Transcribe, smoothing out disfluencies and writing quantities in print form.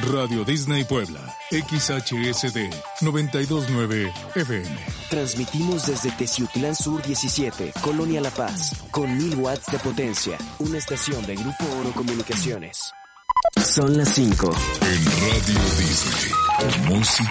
Radio Disney Puebla, XHSD 929 FM. Transmitimos desde Teciutlán Sur 17, Colonia La Paz, con 1000 watts de potencia. Una estación de Grupo Oro Comunicaciones. Son las 5. En Radio Disney, música